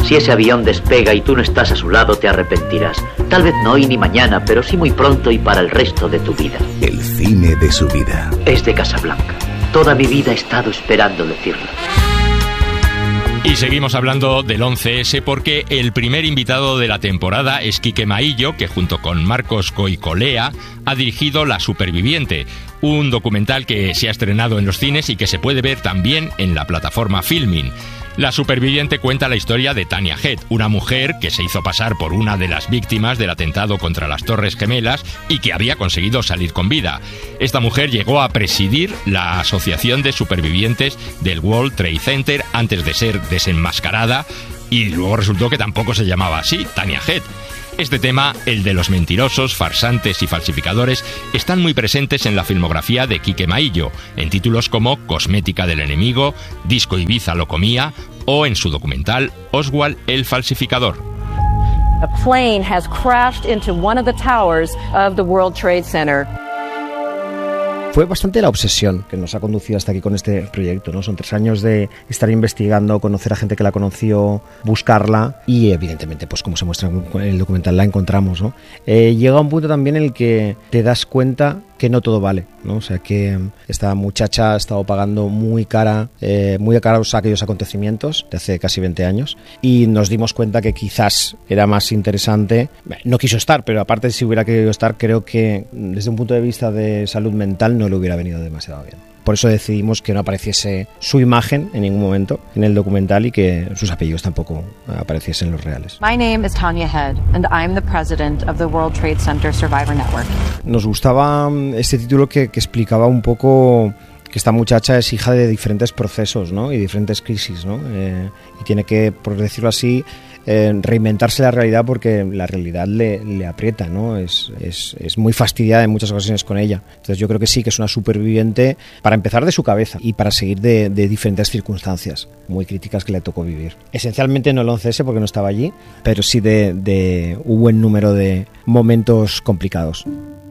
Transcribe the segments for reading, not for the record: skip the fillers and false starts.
Si ese avión despega y tú no estás a su lado, te arrepentirás. Tal vez no hoy ni mañana, pero sí muy pronto y para el resto de tu vida. El cine de su vida. Es de Casablanca. Toda mi vida he estado esperando decirlo. Y seguimos hablando del 11S porque el primer invitado de la temporada es Quique Maillo, que junto con Marcos Goicolea ha dirigido La Superviviente, un documental que se ha estrenado en los cines y que se puede ver también en la plataforma Filmin. La Superviviente cuenta la historia de Tania Head, una mujer que se hizo pasar por una de las víctimas del atentado contra las Torres Gemelas y que había conseguido salir con vida. Esta mujer llegó a presidir la Asociación de Supervivientes del World Trade Center antes de ser desenmascarada y luego resultó que tampoco se llamaba así, Tania Head. Este tema, el de los mentirosos, farsantes y falsificadores, están muy presentes en la filmografía de Quique Maillo, en títulos como Cosmética del enemigo, Disco Ibiza lo comía o en su documental Oswald el falsificador. A plane has crashed into one of the towers of the World Trade Center. Fue bastante la obsesión que nos ha conducido hasta aquí con este proyecto, ¿no? Son 3 años de estar investigando, conocer a gente que la conoció, buscarla y evidentemente, pues como se muestra en el documental, la encontramos, ¿no? Llega un punto también en el que te das cuenta que no todo vale, ¿no? O sea, que esta muchacha ha estado pagando muy caros aquellos acontecimientos de hace casi 20 años y nos dimos cuenta que quizás era más interesante. No quiso estar, pero aparte si hubiera querido estar, creo que desde un punto de vista de salud mental no le hubiera venido demasiado bien. Por eso decidimos que no apareciese su imagen en ningún momento en el documental y que sus apellidos tampoco apareciesen en los reales. My name is Tania Head and I'm the president of the World Trade Center Survivor Network. Nos gustaba este título que explicaba un poco que esta muchacha es hija de diferentes procesos, ¿no? Y diferentes crisis, ¿no? Y tiene que, por decirlo así, reinventarse la realidad porque la realidad le aprieta, ¿no? Es muy fastidiada en muchas ocasiones con ella. Entonces yo creo que sí, que es una superviviente para empezar de su cabeza y para seguir de diferentes circunstancias muy críticas que le tocó vivir. Esencialmente no el 11S porque no estaba allí, pero sí de un buen número de momentos complicados.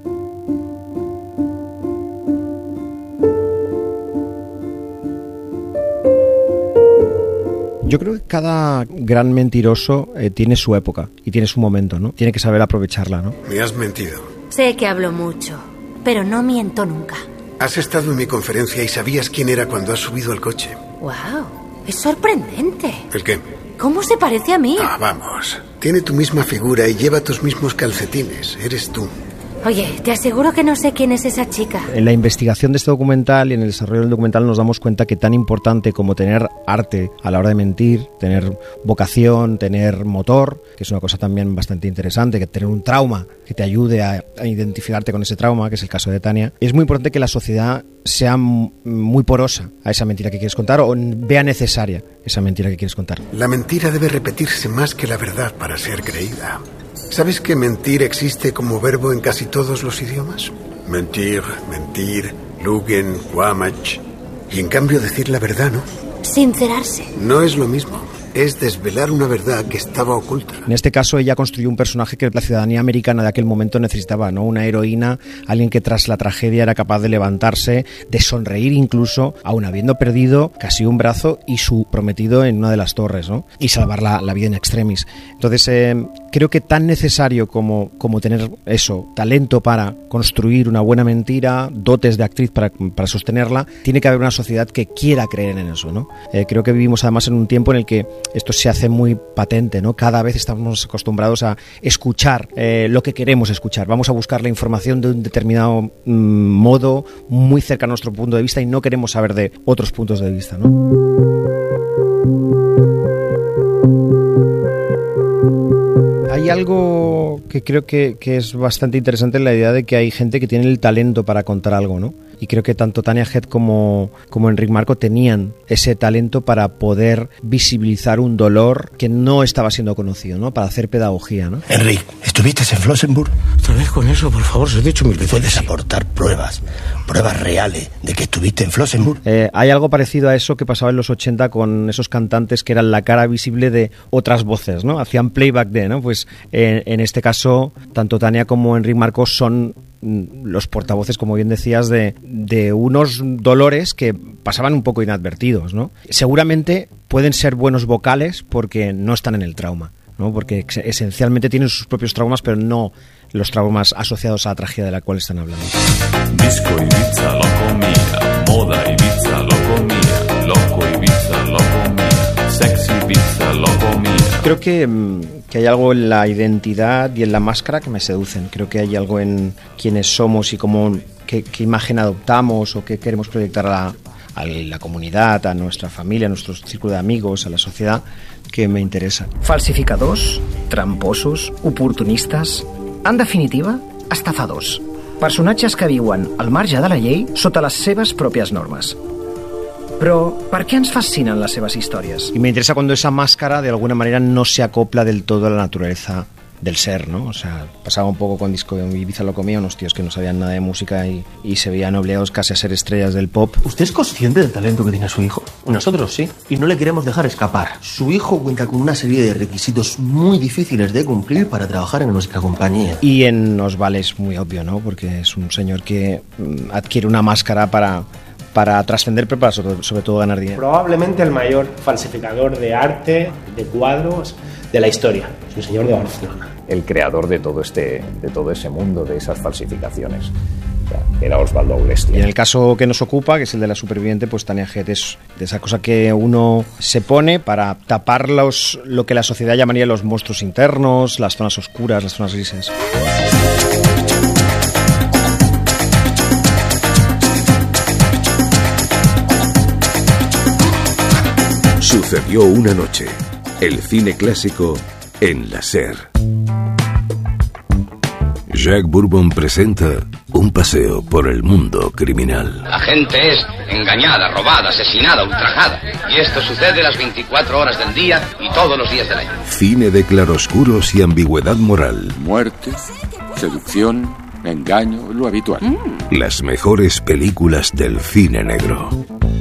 Yo creo que cada gran mentiroso tiene su época y tiene su momento, ¿no? Tiene que saber aprovecharla, ¿no? Me has mentido. Sé que hablo mucho, pero no miento nunca. Has estado en mi conferencia y sabías quién era cuando has subido al coche. ¡Wow! Es sorprendente. ¿El qué? ¿Cómo se parece a mí? Ah, vamos. Tiene tu misma figura y lleva tus mismos calcetines. Eres tú. Oye, te aseguro que no sé quién es esa chica. En la investigación de este documental y en el desarrollo del documental nos damos cuenta que tan importante como tener arte a la hora de mentir, tener vocación, tener motor, que es una cosa también bastante interesante, que tener un trauma que te ayude a identificarte con ese trauma, que es el caso de Tania, es muy importante que la sociedad sea muy porosa a esa mentira que quieres contar o vea necesaria esa mentira que quieres contar. La mentira debe repetirse más que la verdad para ser creída. ¿Sabes que mentir existe como verbo en casi todos los idiomas? Mentir, mentir, lugen, guamach. Y en cambio decir la verdad, ¿no? Sincerarse. No es lo mismo. Es desvelar una verdad que estaba oculta. En este caso ella construyó un personaje que la ciudadanía americana de aquel momento necesitaba, ¿no? Una heroína, alguien que tras la tragedia era capaz de levantarse, de sonreír incluso, aun habiendo perdido casi un brazo y su prometido en una de las torres, ¿no? Y salvar la vida in extremis. Entonces creo que tan necesario como tener eso, talento para construir una buena mentira, dotes de actriz para sostenerla, tiene que haber una sociedad que quiera creer en eso, ¿no? Creo que vivimos además en un tiempo en el que esto se hace muy patente, ¿no? Cada vez estamos acostumbrados a escuchar lo que queremos escuchar. Vamos a buscar la información de un determinado modo, muy cerca a nuestro punto de vista y no queremos saber de otros puntos de vista, ¿no? Hay algo que creo que es bastante interesante en la idea de que hay gente que tiene el talento para contar algo, ¿no? Y creo que tanto Tania Head como Enric Marco tenían ese talento para poder visibilizar un dolor que no estaba siendo conocido, ¿no? Para hacer pedagogía, ¿no? Enric, ¿estuviste en Flossenburg? otra vez con eso, por favor, se he dicho 1000 veces. Puedes aportar pruebas reales de que estuviste en Flossenburg. Hay algo parecido a eso que pasaba en los 80 con esos cantantes que eran la cara visible de otras voces, ¿no? Hacían playback de, ¿no? Pues en este caso, tanto Tania como Enric Marcos son los portavoces, como bien decías, de unos dolores que pasaban un poco inadvertidos, ¿no? Seguramente pueden ser buenos vocales porque no están en el trauma, ¿no? Porque esencialmente tienen sus propios traumas, pero no los traumas asociados a la tragedia de la cual están hablando. Disco Ibiza, loco mía. Moda Ibiza, loco mía. Loco Ibiza, loco mía. Sexy Ibiza, loco mía. Creo que hay algo en la identidad y en la máscara que me seducen. Creo que hay algo en quiénes somos y cómo, qué imagen adoptamos o qué queremos proyectar a la comunidad, a nuestra familia, a nuestro círculo de amigos, a la sociedad, que me interesa. Falsificadors, tramposos, oportunistes, en definitiva, estafadors. Personatges que viuen al marge de la llei sota les seves pròpies normes. Però per què ens fascinen les seves històries? Y me interesa cuando esa máscara de alguna manera no se acopla del todo a la naturaleza del ser, ¿no? O sea, pasaba un poco con Disco Ibiza lo comía, unos tíos que no sabían nada de música y se veían obligados casi a ser estrellas del pop. ¿Usted es consciente del talento que tiene su hijo? Nosotros sí, y no le queremos dejar escapar. Su hijo cuenta con una serie de requisitos muy difíciles de cumplir para trabajar en nuestra compañía. Y en Osval es muy obvio, ¿no? Porque es un señor que adquiere una máscara para trascender, pero para sobre todo ganar dinero. Probablemente el mayor falsificador de arte, de cuadros, de la historia. Es un señor de Barcelona. El creador de todo ese mundo, de esas falsificaciones. O sea, era Osvaldo Aulesti. Y en el caso que nos ocupa, que es el de la superviviente, pues Tania Jet es de esa cosa que uno se pone para tapar lo que la sociedad llamaría los monstruos internos, las zonas oscuras, las zonas grises. Sucedió una noche. El cine clásico en la SER. Jack Bourbon presenta un paseo por el mundo criminal. La gente es engañada, robada, asesinada, ultrajada. Y esto sucede las 24 horas del día y todos los días del año. Cine de claroscuros y ambigüedad moral. Muerte, seducción, engaño, lo habitual. Las mejores películas del cine negro.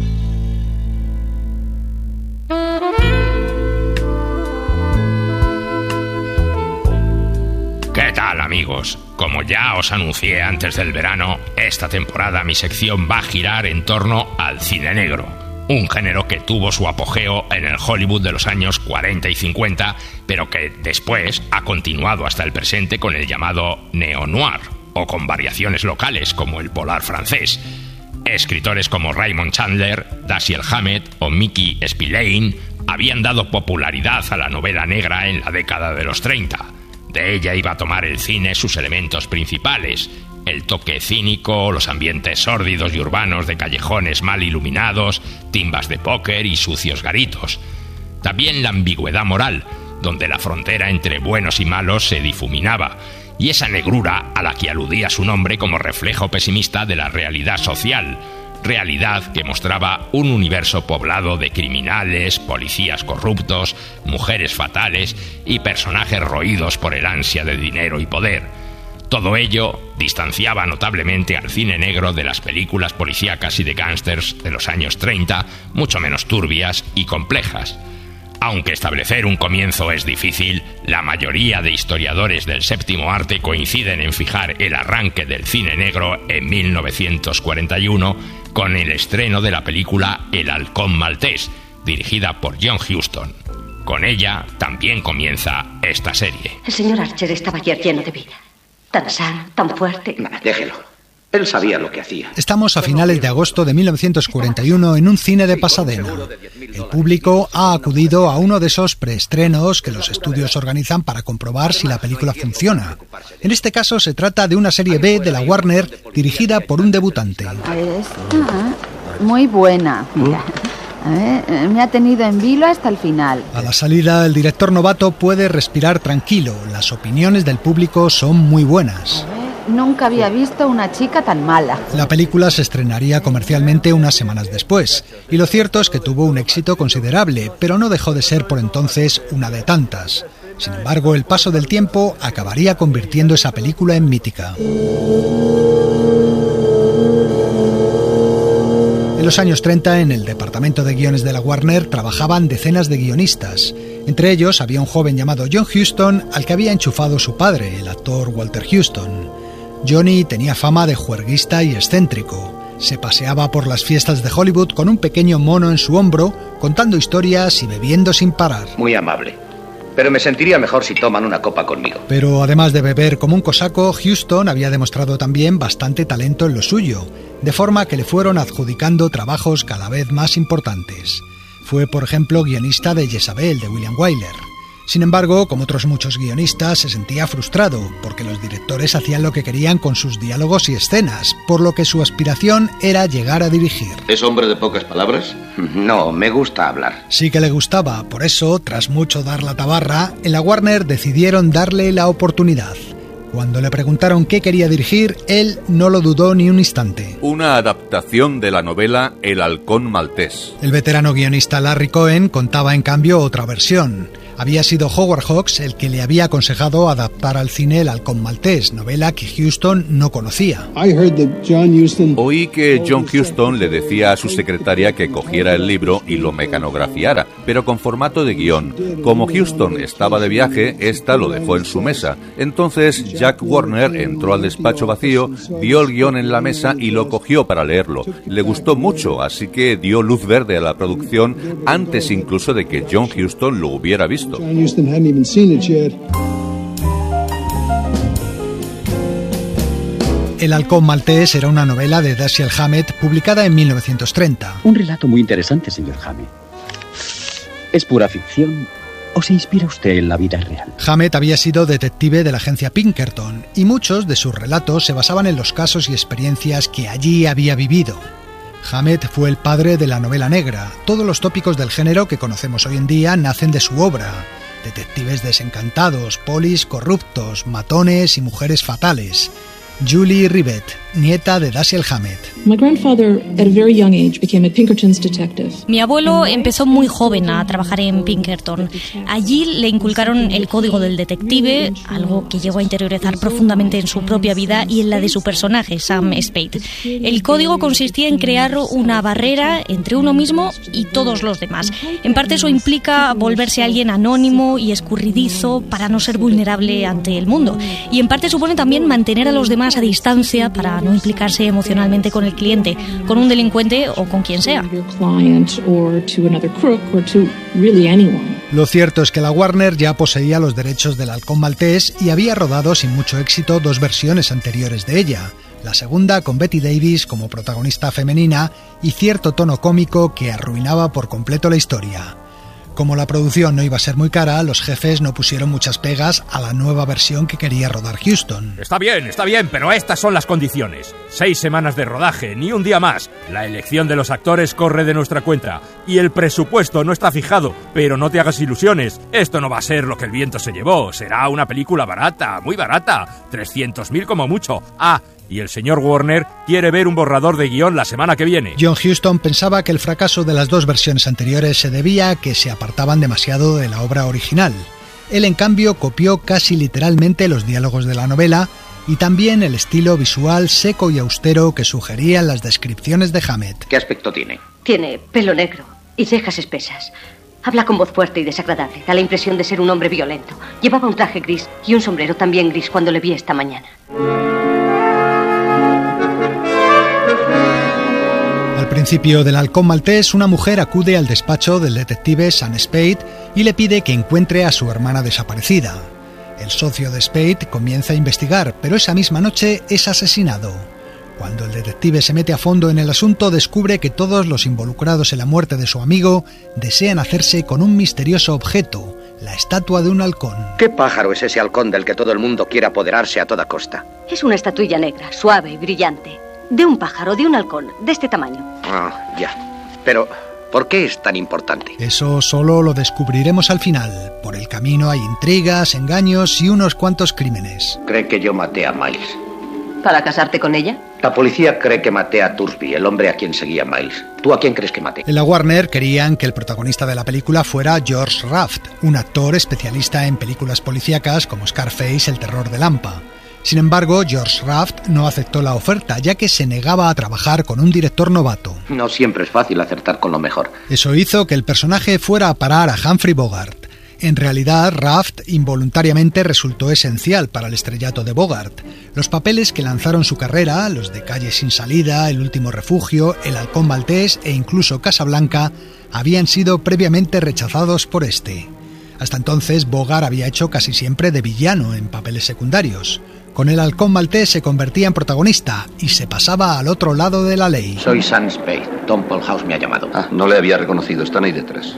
¿Qué tal, amigos? Como ya os anuncié antes del verano, esta temporada mi sección va a girar en torno al cine negro, un género que tuvo su apogeo en el Hollywood de los años 40 y 50, pero que después ha continuado hasta el presente con el llamado neo-noir, o con variaciones locales como el polar francés. Escritores como Raymond Chandler, Dashiell Hammett o Mickey Spillane habían dado popularidad a la novela negra en la década de los 30. De ella iba a tomar el cine sus elementos principales: el toque cínico, los ambientes sórdidos y urbanos de callejones mal iluminados, timbas de póker y sucios garitos. También la ambigüedad moral, donde la frontera entre buenos y malos se difuminaba, y esa negrura a la que aludía su nombre como reflejo pesimista de la realidad social, realidad que mostraba un universo poblado de criminales, policías corruptos, mujeres fatales y personajes roídos por el ansia de dinero y poder. Todo ello distanciaba notablemente al cine negro de las películas policíacas y de gángsters de los años 30, mucho menos turbias y complejas. Aunque establecer un comienzo es difícil, la mayoría de historiadores del séptimo arte coinciden en fijar el arranque del cine negro en 1941 con el estreno de la película El halcón maltés, dirigida por John Huston. Con ella también comienza esta serie. El señor Archer estaba ayer lleno de vida. Tan sano, tan fuerte. Déjelo. Él sabía lo que hacía. Estamos a finales de agosto de 1941 en un cine de Pasadena. El público ha acudido a uno de esos preestrenos que los estudios organizan para comprobar si la película funciona. En este caso se trata de una serie B de la Warner dirigida por un debutante. Muy buena. Mira. Me ha tenido en vilo hasta el final. A la salida, el director novato puede respirar tranquilo. Las opiniones del público son muy buenas. Nunca había visto una chica tan mala. La película se estrenaría comercialmente unas semanas después, y lo cierto es que tuvo un éxito considerable, pero no dejó de ser por entonces una de tantas. Sin embargo, el paso del tiempo acabaría convirtiendo esa película en mítica. En los años 30, en el departamento de guiones de la Warner, trabajaban decenas de guionistas. Entre ellos había un joven llamado John Huston, al que había enchufado su padre, el actor Walter Huston. Johnny tenía fama de juerguista y excéntrico. Se paseaba por las fiestas de Hollywood con un pequeño mono en su hombro, contando historias y bebiendo sin parar. Muy amable, pero me sentiría mejor si toman una copa conmigo. Pero además de beber como un cosaco, Huston había demostrado también bastante talento en lo suyo, de forma que le fueron adjudicando trabajos cada vez más importantes. Fue, por ejemplo, guionista de Jezabel, de William Wyler. Sin embargo, como otros muchos guionistas, se sentía frustrado, porque los directores hacían lo que querían con sus diálogos y escenas, por lo que su aspiración era llegar a dirigir. ¿Es hombre de pocas palabras? No, me gusta hablar. Sí que le gustaba, por eso, tras mucho dar la tabarra, en la Warner decidieron darle la oportunidad. Cuando le preguntaron qué quería dirigir, él no lo dudó ni un instante. Una adaptación de la novela El halcón maltés. El veterano guionista Larry Cohen contaba en cambio otra versión. Había sido Howard Hawks el que le había aconsejado adaptar al cine El halcón maltés, novela que Huston no conocía. Oí que John Huston le decía a su secretaria que cogiera el libro y lo mecanografiara, pero con formato de guión. Como Huston estaba de viaje, esta lo dejó en su mesa. Entonces Jack Warner entró al despacho vacío, vio el guión en la mesa y lo cogió para leerlo. Le gustó mucho, así que dio luz verde a la producción antes incluso de que John Huston lo hubiera visto. El halcón maltés era una novela de Dashiell Hammett publicada en 1930. Un relato muy interesante, señor Hammett. ¿Es pura ficción o se inspira usted en la vida real? Hammett había sido detective de la agencia Pinkerton y muchos de sus relatos se basaban en los casos y experiencias que allí había vivido. Hammett fue el padre de la novela negra. Todos los tópicos del género que conocemos hoy en día nacen de su obra. Detectives desencantados, polis corruptos, matones y mujeres fatales. Julie Rivet, nieta de Dashiell Hammett. Mi abuelo empezó muy joven a trabajar en Pinkerton. Allí le inculcaron el código del detective, algo que llegó a interiorizar profundamente en su propia vida y en la de su personaje, Sam Spade. El código consistía en crear una barrera entre uno mismo y todos los demás. En parte eso implica volverse alguien anónimo y escurridizo para no ser vulnerable ante el mundo. Y en parte supone también mantener a los demás a distancia para no implicarse emocionalmente con el cliente, con un delincuente o con quien sea. Lo cierto es que la Warner ya poseía los derechos del halcón maltés y había rodado sin mucho éxito dos versiones anteriores de ella. La segunda con Bette Davis como protagonista femenina y cierto tono cómico que arruinaba por completo la historia. Como la producción no iba a ser muy cara, los jefes no pusieron muchas pegas a la nueva versión que quería rodar Huston. Está bien, pero estas son las condiciones. 6 semanas de rodaje, ni un día más. La elección de los actores corre de nuestra cuenta. Y el presupuesto no está fijado, pero no te hagas ilusiones. Esto no va a ser lo que el viento se llevó. Será una película barata, muy barata. 300.000 como mucho. Y el señor Warner quiere ver un borrador de guión la semana que viene. John Huston pensaba que el fracaso de las dos versiones anteriores se debía a que se apartaban demasiado de la obra original. Él, en cambio, copió casi literalmente los diálogos de la novela y también el estilo visual seco y austero que sugerían las descripciones de Hammett. ¿Qué aspecto tiene? Tiene pelo negro y cejas espesas. Habla con voz fuerte y desagradable. Da la impresión de ser un hombre violento. Llevaba un traje gris y un sombrero también gris cuando le vi esta mañana. Al principio del halcón maltés, una mujer acude al despacho del detective Sam Spade y le pide que encuentre a su hermana desaparecida. El socio de Spade comienza a investigar, pero esa misma noche es asesinado. Cuando el detective se mete a fondo en el asunto, descubre que todos los involucrados en la muerte de su amigo desean hacerse con un misterioso objeto, la estatua de un halcón. ¿Qué pájaro es ese halcón del que todo el mundo quiere apoderarse a toda costa? Es una estatuilla negra, suave y brillante. De un pájaro, de un halcón, de este tamaño. Ya. Pero, ¿por qué es tan importante? Eso solo lo descubriremos al final. Por el camino hay intrigas, engaños y unos cuantos crímenes. ¿Cree que yo maté a Miles? ¿Para casarte con ella? La policía cree que maté a Thursby, el hombre a quien seguía Miles. ¿Tú a quién crees que maté? En la Warner querían que el protagonista de la película fuera George Raft, un actor especialista en películas policíacas como Scarface, El terror de Lampa. Sin embargo, George Raft no aceptó la oferta, ya que se negaba a trabajar con un director novato. No siempre es fácil acertar con lo mejor. Eso hizo que el personaje fuera a parar a Humphrey Bogart. En realidad, Raft involuntariamente resultó esencial para el estrellato de Bogart. Los papeles que lanzaron su carrera, los de Calle sin salida, El último refugio, El halcón maltés e incluso Casablanca, habían sido previamente rechazados por este. Hasta entonces, Bogart había hecho casi siempre de villano en papeles secundarios. Con El halcón maltés se convertía en protagonista y se pasaba al otro lado de la ley. Soy Sam Spade. Tom Polhouse me ha llamado. No le había reconocido. Están ahí detrás.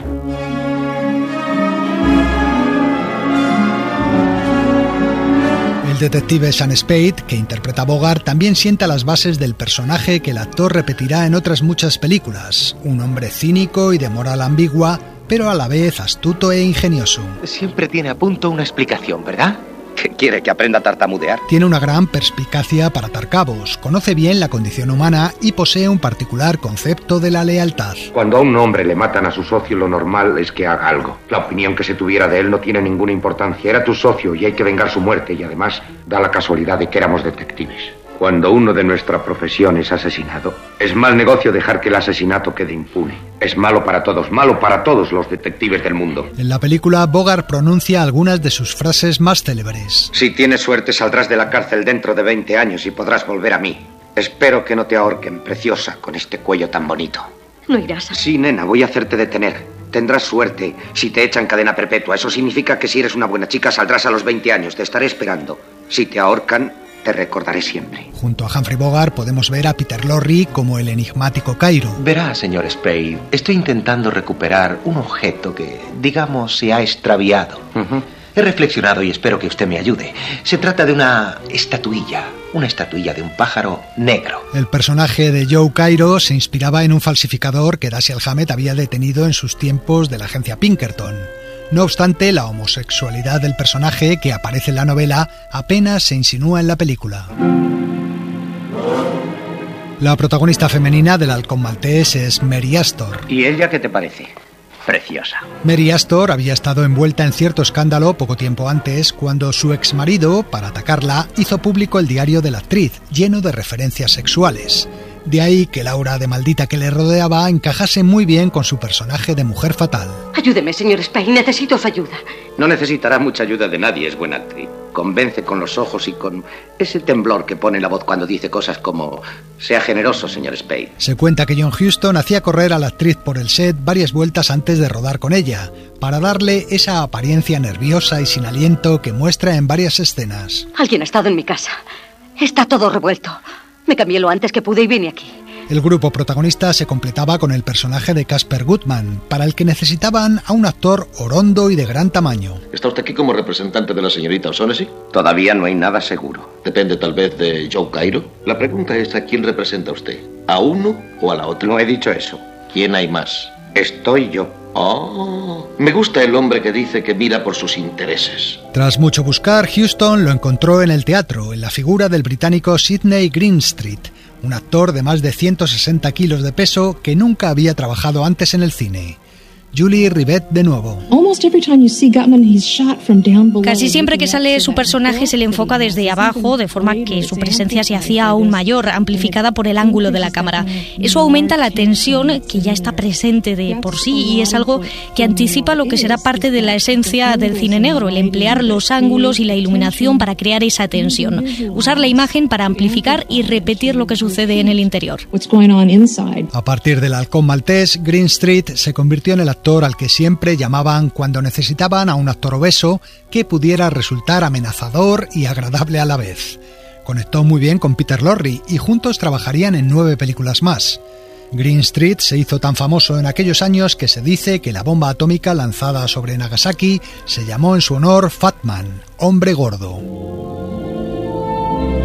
El detective Sam Spade, que interpreta a Bogart, también sienta las bases del personaje que el actor repetirá en otras muchas películas. Un hombre cínico y de moral ambigua, pero a la vez astuto e ingenioso. Siempre tiene a punto una explicación, ¿verdad? ¿Qué quiere, que aprenda a tartamudear? Tiene una gran perspicacia para atar cabos, conoce bien la condición humana y posee un particular concepto de la lealtad. Cuando a un hombre le matan a su socio, lo normal es que haga algo. La opinión que se tuviera de él no tiene ninguna importancia. Era tu socio y hay que vengar su muerte, y además da la casualidad de que éramos detectives. Cuando uno de nuestra profesión es asesinado, es mal negocio dejar que el asesinato quede impune. Es malo para todos los detectives del mundo. En la película, Bogart pronuncia algunas de sus frases más célebres. Si tienes suerte, saldrás de la cárcel dentro de 20 años y podrás volver a mí. Espero que no te ahorquen, preciosa, con este cuello tan bonito. ¿No irás a...? Sí, nena, voy a hacerte detener. Tendrás suerte si te echan cadena perpetua. Eso significa que si eres una buena chica, saldrás a los 20 años. Te estaré esperando. Si te ahorcan, te recordaré siempre. Junto a Humphrey Bogart podemos ver a Peter Lorre como el enigmático Cairo. Verá, señor Spade, estoy intentando recuperar un objeto que, digamos, se ha extraviado. He reflexionado y espero que usted me ayude. Se trata de una estatuilla de un pájaro negro. El personaje de Joe Cairo se inspiraba en un falsificador que Dashiell Hammett había detenido en sus tiempos de la agencia Pinkerton. No obstante, la homosexualidad del personaje que aparece en la novela apenas se insinúa en la película. La protagonista femenina del halcón maltés es Mary Astor. ¿Y ella qué te parece? Preciosa. Mary Astor había estado envuelta en cierto escándalo poco tiempo antes, cuando su exmarido, para atacarla, hizo público el diario de la actriz, lleno de referencias sexuales. De ahí que la aura de maldita que le rodeaba encajase muy bien con su personaje de mujer fatal. Ayúdeme, señor Spade, necesito su ayuda. No necesitará mucha ayuda de nadie, es buena actriz. Convence con los ojos y con ese temblor que pone en la voz cuando dice cosas como: sea generoso, señor Spade. Se cuenta que John Huston hacía correr a la actriz por el set varias vueltas antes de rodar con ella, para darle esa apariencia nerviosa y sin aliento que muestra en varias escenas. Alguien ha estado en mi casa. Está todo revuelto. Me cambié lo antes que pude y vine aquí. El grupo protagonista se completaba con el personaje de Casper Goodman, para el que necesitaban a un actor orondo y de gran tamaño. ¿Está usted aquí como representante de la señorita O'Shaughnessy? Todavía no hay nada seguro. ¿Depende tal vez de Joe Cairo? La pregunta es: ¿a quién representa usted? ¿A uno o a la otra? No he dicho eso. ¿Quién hay más? Estoy yo. Oh, me gusta el hombre que dice que mira por sus intereses. Tras mucho buscar, Huston lo encontró en el teatro, en la figura del británico Sidney Greenstreet, un actor de más de 160 kilos de peso que nunca había trabajado antes en el cine. Julie Rivet de nuevo. Casi siempre que sale su personaje se le enfoca desde abajo, de forma que su presencia se hacía aún mayor, amplificada por el ángulo de la cámara. Eso aumenta la tensión que ya está presente de por sí y es algo que anticipa lo que será parte de la esencia del cine negro, el emplear los ángulos y la iluminación para crear esa tensión, usar la imagen para amplificar y repetir lo que sucede en el interior. A partir del halcón maltés, Greenstreet se convirtió en el actor al que siempre llamaban cuando necesitaban a un actor obeso que pudiera resultar amenazador y agradable a la vez. Conectó muy bien con Peter Lorre y juntos trabajarían en 9 películas más. Greenstreet se hizo tan famoso en aquellos años que se dice que la bomba atómica lanzada sobre Nagasaki se llamó en su honor Fat Man, hombre gordo.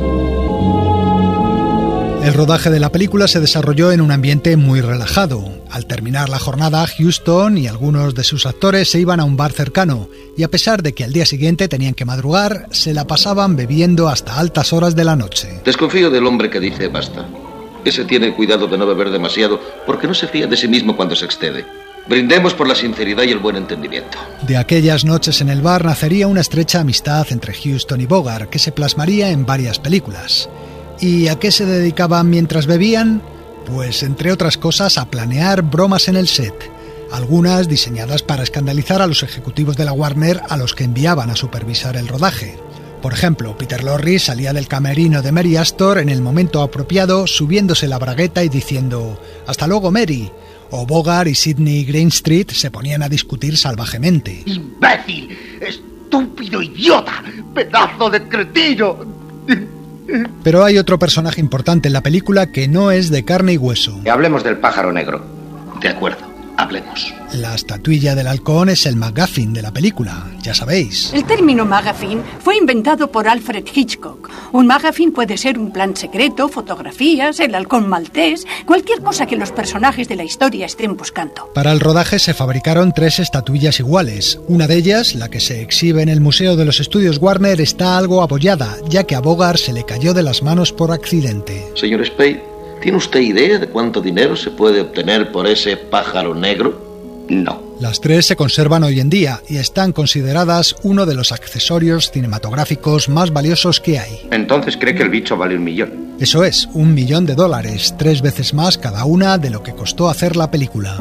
El rodaje de la película se desarrolló en un ambiente muy relajado. Al terminar la jornada, Huston y algunos de sus actores se iban a un bar cercano y a pesar de que al día siguiente tenían que madrugar, se la pasaban bebiendo hasta altas horas de la noche. Desconfío del hombre que dice basta. Ese tiene cuidado de no beber demasiado porque no se fía de sí mismo cuando se excede. Brindemos por la sinceridad y el buen entendimiento. De aquellas noches en el bar nacería una estrecha amistad entre Huston y Bogart que se plasmaría en varias películas. ¿Y a qué se dedicaban mientras bebían? Pues, entre otras cosas, a planear bromas en el set, algunas diseñadas para escandalizar a los ejecutivos de la Warner a los que enviaban a supervisar el rodaje. Por ejemplo, Peter Lorre salía del camerino de Mary Astor en el momento apropiado, subiéndose la bragueta y diciendo «¡Hasta luego, Mary!». O Bogart y Sidney Greenstreet se ponían a discutir salvajemente. ¡Imbécil! ¡Estúpido idiota! ¡Pedazo de cretino! Pero hay otro personaje importante en la película que no es de carne y hueso. Hablemos del pájaro negro. De acuerdo, hablemos. La estatuilla del halcón es el MacGuffin de la película, ya sabéis. El término MacGuffin fue inventado por Alfred Hitchcock. Un MacGuffin puede ser un plan secreto, fotografías, el halcón maltés, cualquier cosa que los personajes de la historia estén buscando. Para el rodaje se fabricaron 3 estatuillas iguales. Una de ellas, la que se exhibe en el Museo de los Estudios Warner, está algo apoyada, ya que a Bogart se le cayó de las manos por accidente. Señor Spade, ¿tiene usted idea de cuánto dinero se puede obtener por ese pájaro negro? No. Las 3 se conservan hoy en día y están consideradas uno de los accesorios cinematográficos más valiosos que hay. Entonces cree que el bicho vale $1 millón. Eso es, $1 millón, 3 veces más cada una de lo que costó hacer la película.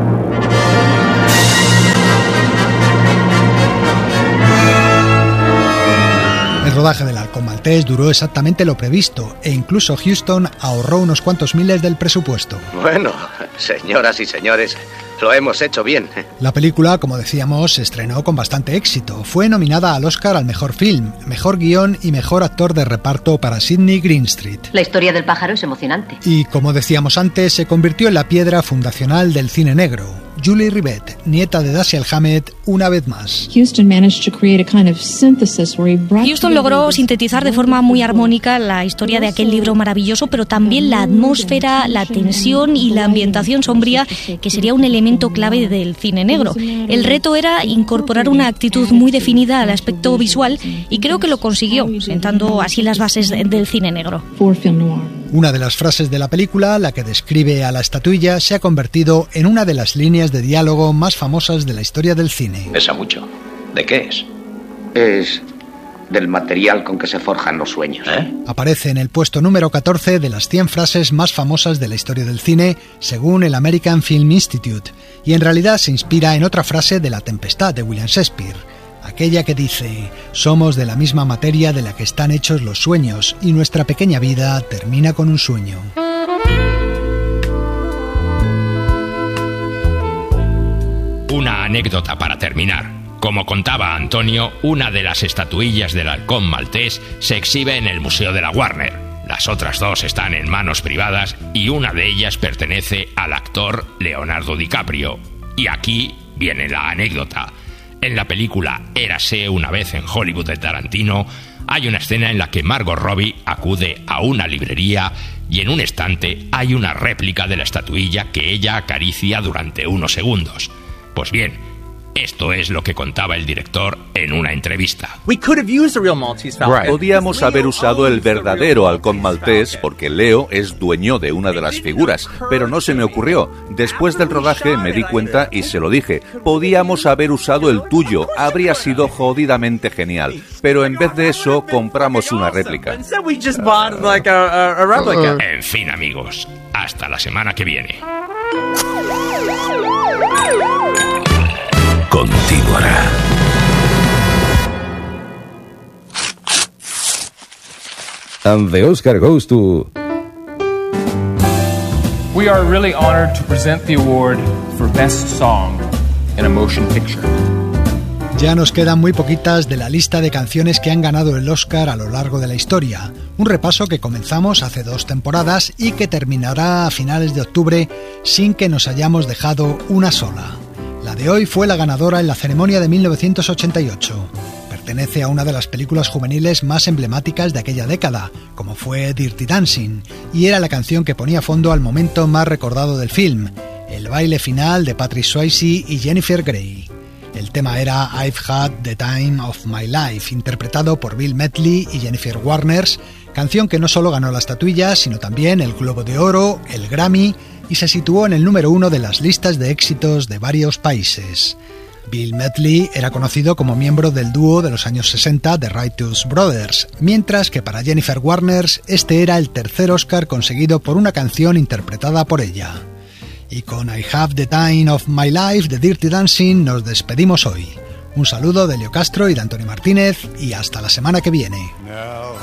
El rodaje del halcón maltés duró exactamente lo previsto e incluso Huston ahorró unos cuantos miles del presupuesto. Bueno, señoras y señores, lo hemos hecho bien. La película, como decíamos, se estrenó con bastante éxito. Fue nominada al Oscar al mejor film, mejor guión y mejor actor de reparto para Sidney Greenstreet. La historia del pájaro es emocionante. Y como decíamos antes, se convirtió en la piedra fundacional del cine negro. Julie Rivet, nieta de Dashiell Hammett, una vez más. Houston logró sintetizar de forma muy armónica la historia de aquel libro maravilloso, pero también la atmósfera, la tensión y la ambientación sombría, que sería un elemento clave del cine negro. El reto era incorporar una actitud muy definida al aspecto visual y creo que lo consiguió, sentando así las bases del cine negro. Una de las frases de la película, la que describe a la estatuilla, se ha convertido en una de las líneas de diálogo más famosas de la historia del cine. Pesa mucho. ¿De qué es? Es del material con que se forjan los sueños. Aparece en el puesto número 14 de las 100 frases más famosas de la historia del cine, según el American Film Institute, y en realidad se inspira en otra frase de La Tempestad de William Shakespeare, aquella que dice: somos de la misma materia de la que están hechos los sueños y nuestra pequeña vida termina con un sueño. Una anécdota para terminar. Como contaba Antonio, una de las estatuillas del halcón maltés se exhibe en el Museo de la Warner. Las otras 2 están en manos privadas y una de ellas pertenece al actor Leonardo DiCaprio. Y aquí viene la anécdota. En la película Érase una vez en Hollywood de Tarantino, hay una escena en la que Margot Robbie acude a una librería y en un estante hay una réplica de la estatuilla que ella acaricia durante unos segundos. Pues bien, esto es lo que contaba el director en una entrevista. Podíamos haber usado el verdadero halcón maltés porque Leo es dueño de una de las figuras, pero no se me ocurrió. Después del rodaje me di cuenta y se lo dije. Podíamos haber usado el tuyo, habría sido jodidamente genial. Pero en vez de eso, compramos una réplica. En fin, amigos, hasta la semana que viene. Continuará. And the Oscar goes to... We are really honored to present the award for Best Song in a Motion Picture. Ya nos quedan muy poquitas de la lista de canciones que han ganado el Oscar a lo largo de la historia. Un repaso que comenzamos hace 2 temporadas y que terminará a finales de octubre sin que nos hayamos dejado una sola. La de hoy fue la ganadora en la ceremonia de 1988. Pertenece a una de las películas juveniles más emblemáticas de aquella década, como fue Dirty Dancing, y era la canción que ponía fondo al momento más recordado del film, el baile final de Patrick Swayze y Jennifer Grey. El tema era I've Had the Time of My Life, interpretado por Bill Medley y Jennifer Warnes, canción que no solo ganó la estatuilla, sino también el Globo de Oro, el Grammy, y se situó en el número 1 de las listas de éxitos de varios países. Bill Medley era conocido como miembro del dúo de los años 60 The Righteous Brothers, mientras que para Jennifer Warnes este era el tercer Oscar conseguido por una canción interpretada por ella. Y con I Have the Time of My Life de Dirty Dancing nos despedimos hoy. Un saludo de Leo Castro y de Antonio Martínez y hasta la semana que viene. Now